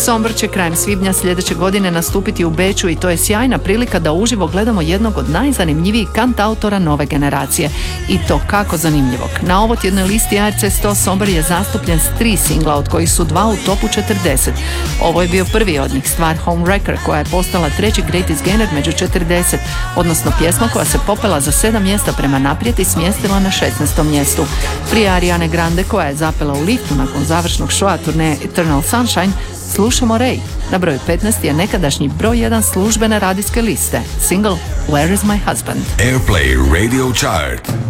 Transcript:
Somber će krajem svibnja sljedeće godine nastupiti u Beču i to je sjajna prilika da uživo gledamo jednog od najzanimljivijih kantautora nove generacije. I to kako zanimljivog. Na ovotjednoj listi ARC 100 Somber je zastupljen s 3 singla, od kojih su 2 u topu 40. Ovo je bio prvi od njih, stvar Homewrecker, koja je postala treći Greatest Gainer među 40, odnosno pjesma koja se popela za 7 mjesta prema naprijed i smjestila na 16. mjestu. Prije Ariane Grande, koja je zapela u liftu nakon završnog showa turneje Eternal Sunshine, slušamo Ray. Na broju 15 je nekadašnji broj 1 službene radijske liste, single Where is my husband? Airplay Radio Chart.